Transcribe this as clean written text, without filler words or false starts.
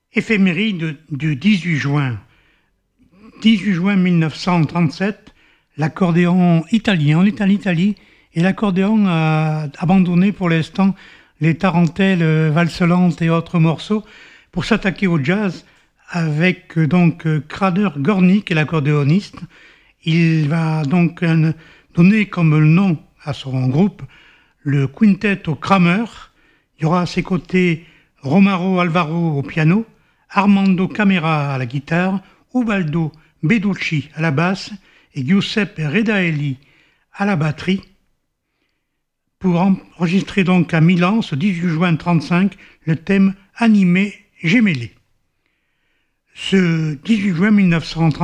Éphéméride du 18 juin. 18 juin 1937, l'accordéon italien, on est en Italie, et l'accordéon a abandonné pour l'instant les tarentelles, valses-lentes et autres morceaux pour s'attaquer au jazz avec donc Crader Gorny, qui est l'accordéoniste. Il va donc donner comme nom à son groupe le Quintetto Kramer. Il y aura à ses côtés Romaro Alvaro au piano, Armando Camera à la guitare, Ubaldo Beducci à la basse et Giuseppe Redaelli à la batterie, pour enregistrer donc à Milan, ce 18 juin 1935, le thème animé Gemelli. Ce 18 juin 1935,